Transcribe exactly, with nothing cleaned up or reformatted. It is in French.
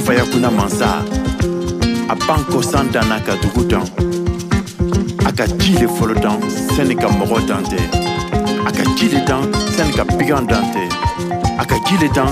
Fayakuna Mansa, a Banco Santa Naka Dugudan, Aka Chile Folodan, Seneca Morodante, Aka Chile Dan, Seneca Pigandante, Aka Chile Dan,